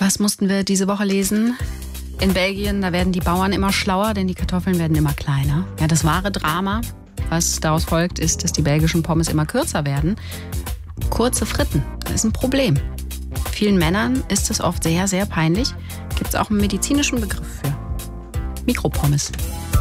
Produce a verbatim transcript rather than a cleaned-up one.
Was mussten wir diese Woche lesen? In Belgien, da werden die Bauern immer schlauer, denn die Kartoffeln werden immer kleiner. Ja, das wahre Drama, was daraus folgt, ist, dass die belgischen Pommes immer kürzer werden. Kurze Fritten, das ist ein Problem. Vielen Männern ist es oft sehr, sehr peinlich. Gibt es auch einen medizinischen Begriff für. Mikropommes.